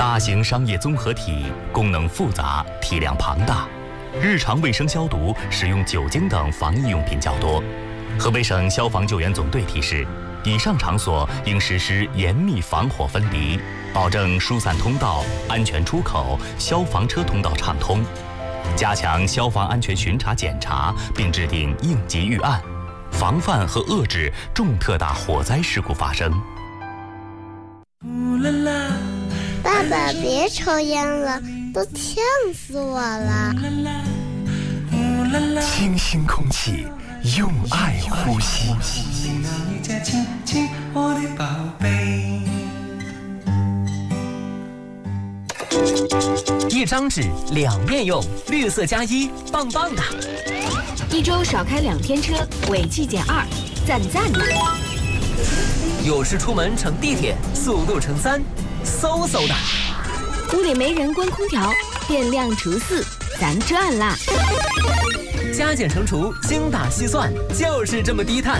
大型商业综合体，功能复杂，体量庞大，日常卫生消毒使用酒精等防疫用品较多。河北省消防救援总队提示，以上场所应实施严密防火分离，保证疏散通道、安全出口、消防车通道畅通，加强消防安全巡查检查，并制定应急预案，防范和遏制重特大火灾事故发生。 爸爸，别抽烟了，都呛死我了。 清新空气，用爱呼吸。 一张纸两面用，绿色加一，棒棒的。 一周少开2天车，违纪减2，赞赞的。 有时出门乘地铁，速度乘3，嗖嗖的。 屋里没人关空调，电量除4，咱赚啦。 加减乘除，精打细算，就是这么低碳。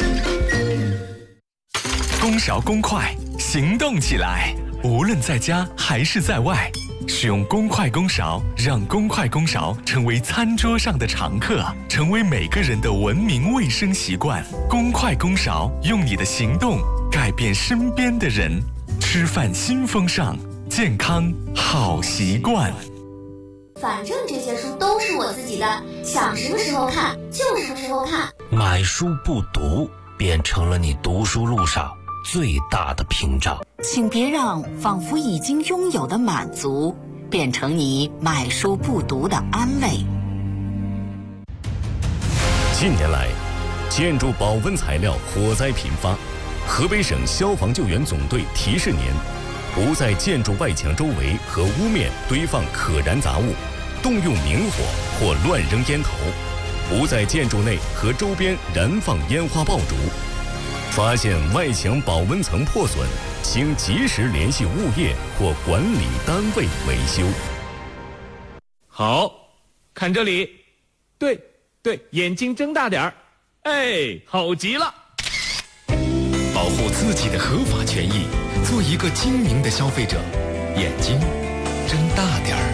公勺公筷，行动起来！无论在家还是在外，使用公筷公勺，让公筷公勺成为餐桌上的常客，成为每个人的文明卫生习惯。公筷公勺，用你的行动改变身边的人。吃饭新风尚，健康好习惯。 反正这些书都是我自己的，想什么时候看就什么时候看。 买书不读，变成了你读书路上最大的屏障。 请别让仿佛已经拥有的满足，变成你买书不读的安慰。 近年来，建筑保温材料火灾频发，河北省消防救援总队提示您：不在建筑外墙周围和屋面堆放可燃杂物，动用明火或乱扔烟头；不在建筑内和周边燃放烟花爆竹。发现外墙保温层破损，请及时联系物业或管理单位维修。 好，看这里，对，眼睛睁大点儿，哎，好极了！ 保护自己的合法权益，做一个精明的消费者，眼睛睁大点儿。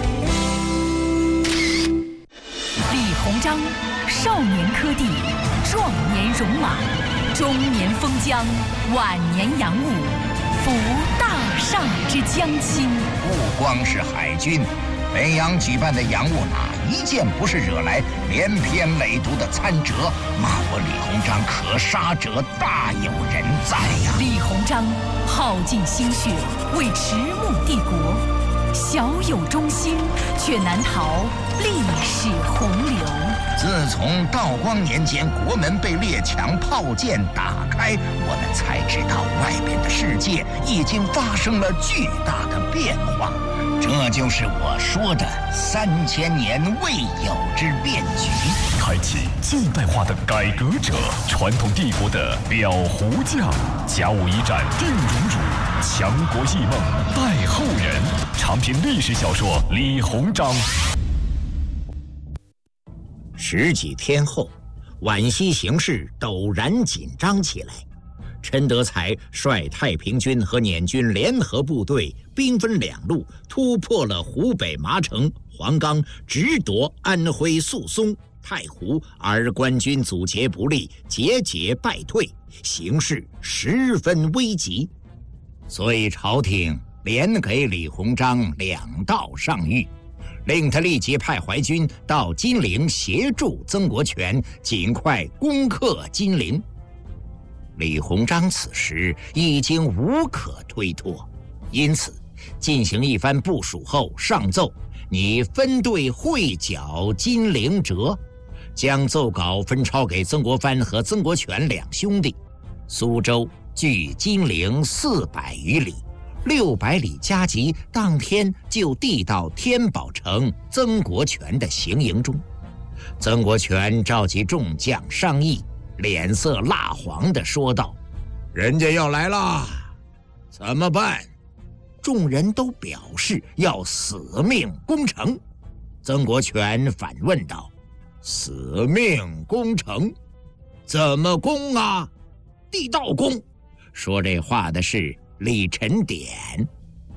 李鸿章，少年科第，壮年戎马，中年封疆，晚年洋务，服大厦之将倾。 不光是海军，北洋举办的洋务哪一件不是惹来连篇累牍的参折？骂我李鸿章可杀者大有人在呀！ 李鸿章耗尽心血为迟暮帝国，小有忠心，却难逃历史洪流。 自从道光年间国门被列强炮舰打开，我们才知道外边的世界已经发生了巨大的变化。这就是我说的3000年未有之变局， 开启现代化的改革者，传统帝国的裱糊匠，甲午一战定荣辱，强国异梦待后人。长篇历史小说《李鸿章》。 10几天后，皖西形势陡然紧张起来。陈德才率太平军和捻军联合部队，兵分2路，突破了湖北麻城、黄冈，直夺安徽宿松、太湖，而官军阻截不利，节节败退，形势十分危急。所以朝廷连给李鸿章2道上谕，令他立即派淮军到金陵协助曾国荃尽快攻克金陵。李鸿章此时已经无可推脱，因此进行一番部署后，上奏拟分队会剿金陵浙，将奏稿分抄给曾国藩和曾国荃2兄弟。苏州距金陵400余里，600里加急，当天就递到天宝城曾国荃的行营中。曾国荃召集众将商议，脸色蜡黄地说道：“人家要来了，怎么办？”众人都表示要死命攻城。曾国荃反问道：“死命攻城，怎么攻啊？”“地道攻。”说这话的是李晨典。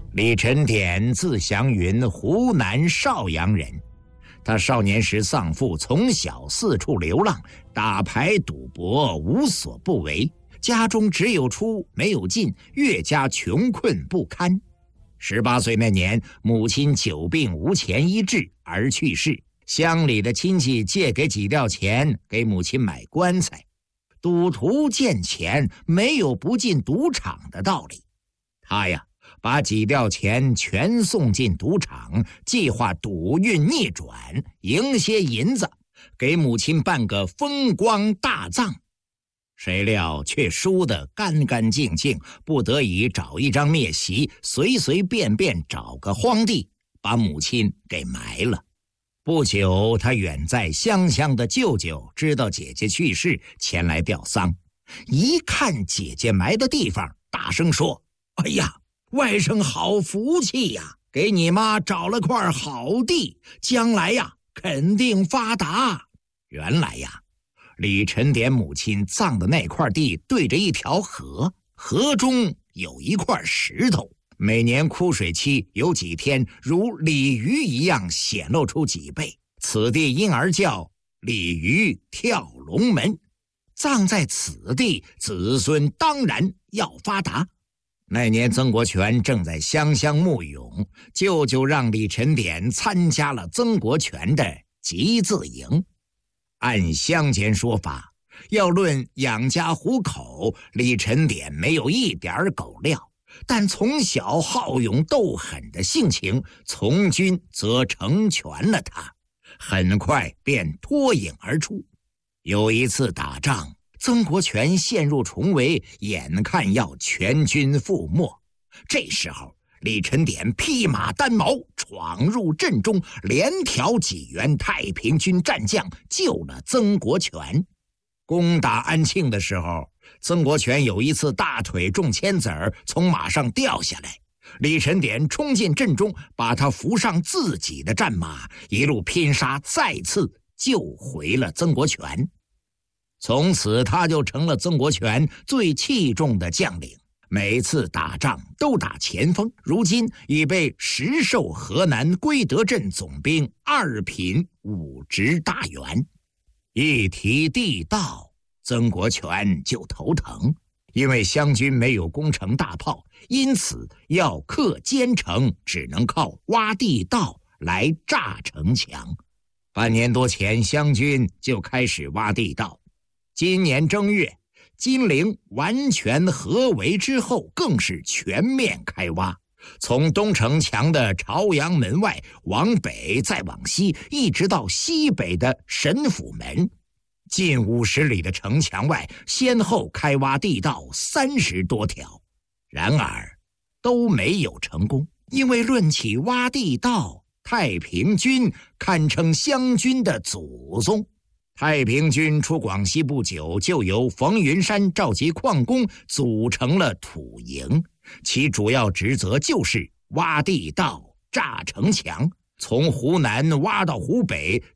李晨典字祥云，湖南邵阳人。他少年时丧父，从小四处流浪，打牌赌博无所不为，家中只有出没有进，越加穷困不堪。18岁那年，母亲久病无钱医治而去世，乡里的亲戚借给几吊钱给母亲买棺材。赌徒见钱没有不进赌场的道理，他呀把几吊钱全送进赌场，计划赌运逆转，赢些银子，给母亲办个风光大葬。谁料却输得干干净净，不得已找一张篾席，随随便便找个荒地，把母亲给埋了。不久，他远在湘乡的舅舅知道姐姐去世，前来吊丧。一看姐姐埋的地方，大声说：“哎呀，外甥好福气呀，给你妈找了块好地，将来呀肯定发达。”原来呀，李晨典母亲葬的那块地对着一条河，河中有一块石头，每年枯水期有几天如鲤鱼一样显露出几倍，此地因而叫鲤鱼跳龙门。葬在此地，子孙当然要发达。那年曾国荃正在湘乡募勇，舅舅让李晨典参加了曾国荃的集字营。按乡间说法，要论养家糊口，李晨典没有一点狗料，但从小好勇斗狠的性情，从军则成全了他，很快便脱颖而出。有一次打仗，曾国荃陷入重围，眼看要全军覆没。这时候，李晨典披马单矛闯入阵中，连挑几员太平军战将，救了曾国荃。攻打安庆的时候，曾国荃有一次大腿中铅子儿，从马上掉下来，李晨典冲进阵中，把他扶上自己的战马，一路拼杀，再次救回了曾国荃。从此他就成了曾国荃最器重的将领，每次打仗都打前锋，如今已被实授河南归德镇总兵2品5职大员。一提地道，曾国荃就头疼，因为湘军没有攻城大炮，因此要克坚城，只能靠挖地道来炸城墙。半年多前，湘军就开始挖地道。今年正月，金陵完全合围之后，更是全面开挖，从东城墙的朝阳门外往北再往西，一直到西北的神府门，近50里的城墙外先后开挖地道30多条，然而都没有成功。因为论起挖地道，太平军堪称湘军的祖宗。太平军出广西不久，就由冯云山召集矿工组成了土营，其主要职责就是挖地道、炸城墙，从湖南挖到湖北，